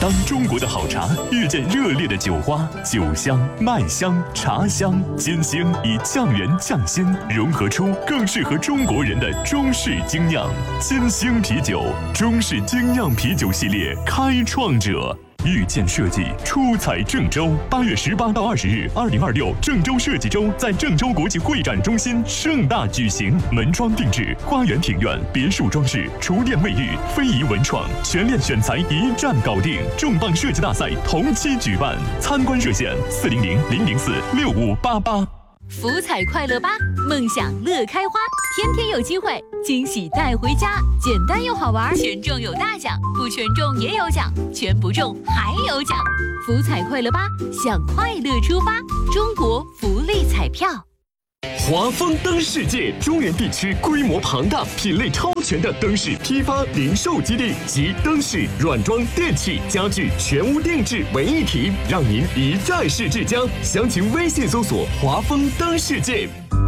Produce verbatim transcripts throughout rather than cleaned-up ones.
当中国的好茶遇见热烈的酒花，酒香、麦香、茶香、金星以匠人匠心融合出更适合中国人的中式精酿。金星啤酒，中式精酿啤酒系列开创者。遇见设计出彩郑州，八月十八到二十日，二零二六郑州设计周在郑州国际会展中心盛大举行，门窗定制、花园庭院、别墅装饰、厨电卫浴、非遗文创，全链选材一站搞定。重磅设计大赛同期举办，参观热线四零零零零四六五八八。 福彩快乐吧，梦想乐开花，天天有机会，惊喜带回家，简单又好玩，全中有大奖，不全中也有奖，全不中还有奖。福彩快乐吧，向快乐出发，中国福利彩票。 华丰灯世界中原地区规模庞大、品类超全的灯饰批发零售基地及灯饰、软装、电器、家具全屋定制为一体，让您一站式至家。详情微信搜索“华丰灯世界”。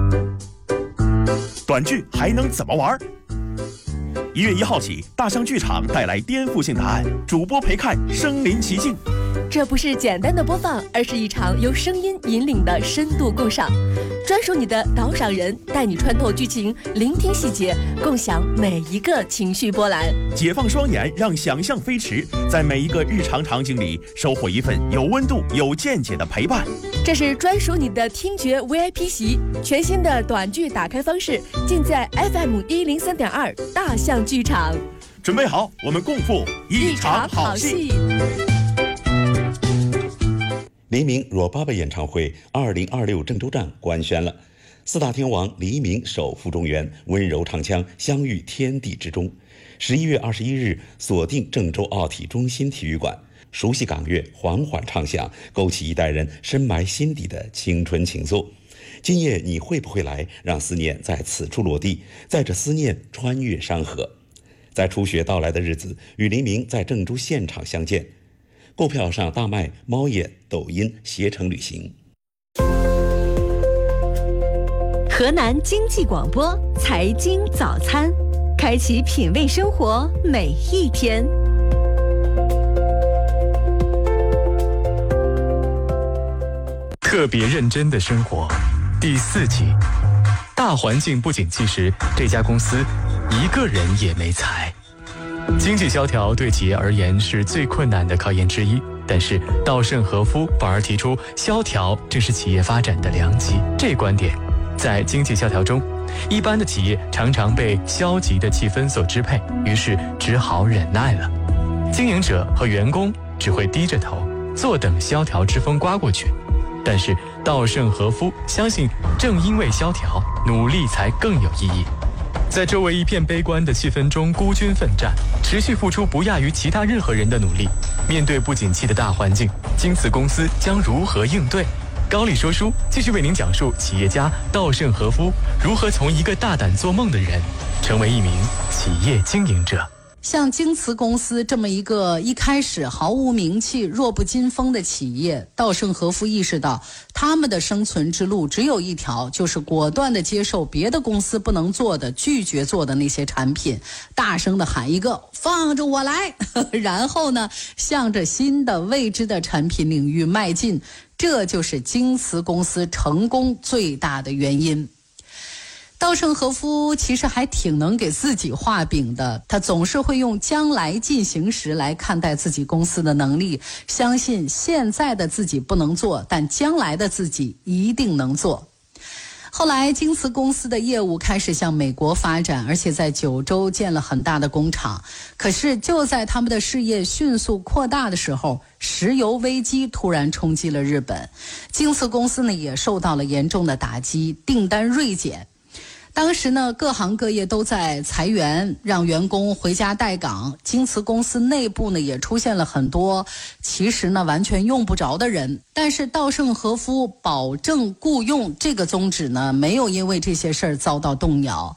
短剧还能怎么玩？一月一号起，大象剧场带来颠覆性答案，主播陪看身临其境。 这不是简单的播放，而是一场由声音引领的深度共赏。专属你的导赏人，带你穿透剧情，聆听细节，共享每一个情绪波澜。 解放双眼，让想象飞驰，在每一个日常场景里收获一份有温度、有见解的陪伴。 这是专属你的听觉 V I P 席，全新的短剧打开方式，尽在 F M 一零三点二大象剧场。 准备好，我们共赴一场好戏。 黎明若爸爸演唱会二零二六郑州站官宣了，四大天王黎明首赴中原，温柔唱腔相遇天地之中。十一月二十一日，锁定郑州奥体中心体育馆，熟悉港乐缓缓唱响，勾起一代人深埋心底的青春情愫。今夜你会不会来？让思念在此处落地，载着思念穿越山河。在初雪到来的日子，与黎明在郑州现场相见。购票上大麦、猫眼、抖音携程旅行。 河南经济广播财经早餐，开启品味生活每一天。 特别认真的生活第四集，大环境不景气时，这家公司一个人也没裁。经济萧条对企业而言是最困难的考验之一，但是稻盛和夫反而提出萧条正是企业发展的良机。这观点在经济萧条中，一般的企业常常被消极的气氛所支配，于是只好忍耐了。经营者和员工只会低着头，坐等萧条之风刮过去。但是稻盛和夫相信，正因为萧条，努力才更有意义。在周围一片悲观的气氛中孤军奋战，持续付出不亚于其他任何人的努力。面对不景气的大环境，京瓷公司将如何应对？高丽说书继续为您讲述企业家稻盛和夫如何从一个大胆做梦的人，成为一名企业经营者。 像京瓷公司这么一个一开始毫无名气、弱不禁风的企业，稻盛和夫意识到他们的生存之路只有一条，就是果断地接受别的公司不能做的、拒绝做的那些产品，大声地喊一个放着我来然后呢，向着新的未知的产品领域迈进。这就是京瓷公司成功最大的原因。稻盛和夫其实还挺能给自己画饼的，他总是会用将来进行时来看待自己公司的能力，相信现在的自己不能做，但将来的自己一定能做。后来京瓷公司的业务开始向美国发展，而且在九州建了很大的工厂。可是就在他们的事业迅速扩大的时候，石油危机突然冲击了日本，京瓷公司呢也受到了严重的打击，订单锐减。当时呢，各行各业都在裁员，让员工回家待岗。京瓷公司内部呢，也出现了很多其实呢完全用不着的人。但是稻盛和夫保证雇用这个宗旨呢，没有因为这些事儿遭到动摇。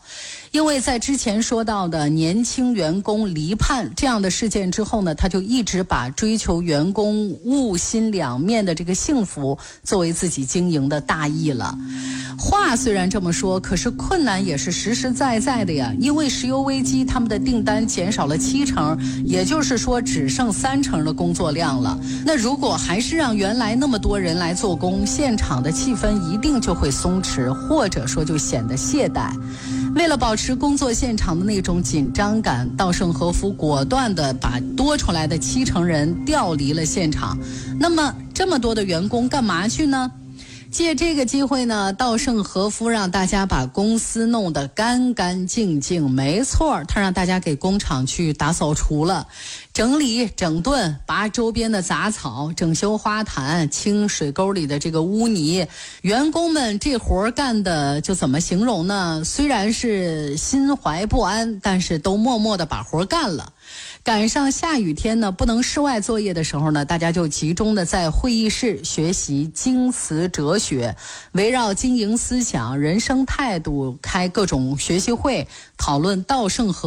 因为在之前说到的年轻员工离叛这样的事件之后呢，他就一直把追求员工物心两面的这个幸福作为自己经营的大义了。话虽然这么说，可是困难也是实实在在的呀。因为石油危机，他们的订单减少了七成，也就是说只剩三成的工作量了。那如果还是让原来那么多人来做工，现场的气氛一定就会松弛，或者说就显得懈怠。为了保持工作现场的那种紧张感，稻盛和夫果断地把多出来的七成人调离了现场。那么这么多的员工干嘛去呢？借这个机会呢，稻盛和夫让大家把公司弄得干干净净。没错，他让大家给工厂去打扫除了，整理整顿，拔周边的杂草，整修花坛，清水沟里的这个污泥。员工们这活干的就怎么形容呢？虽然是心怀不安，但是都默默地把活干了。赶上下雨天呢，不能室外作业的时候呢，大家就集中的在会议室学习经词哲学，围绕经营思想、人生态度开各种学习会，讨论稻盛和